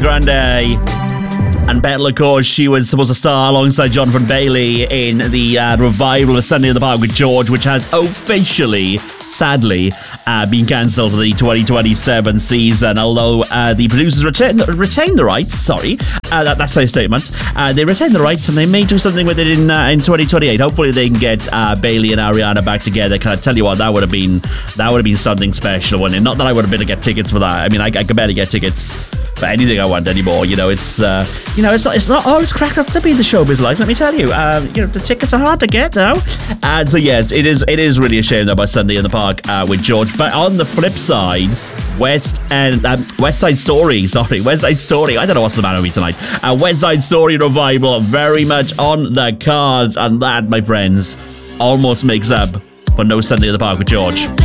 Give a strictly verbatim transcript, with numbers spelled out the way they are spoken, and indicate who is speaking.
Speaker 1: Grande. And Betel, of course, she was supposed to star alongside Jonathan Bailey in the uh, revival of Sunday in the Park with George, which has officially, sadly, uh, been cancelled for the twenty twenty-seven season. Although uh, the producers retain, retain the rights, sorry, uh, that, that's their statement. Uh, they retain the rights and they may do something with it in uh, in twenty twenty-eight. Hopefully, they can get uh, Bailey and Ariana back together. Can I tell you what? That would have been that would have been something special, wouldn't it? Not that I would have been able to get tickets for that. I mean, I, I could barely get tickets for anything I want anymore. You know, it's uh, you know, it's not it's not all it's cracked up to be the showbiz life. Let me tell you, um, you know, the tickets are hard to get now. And so yes, it is it is really a shame about Sunday in the Park uh, with George. But on the flip side, West and um, West Side Story, sorry, West Side Story. I don't know what's the matter with me tonight. Uh, West Side Story revival very much on the cards, and that, my friends, almost makes up for no Sunday in the Park with George.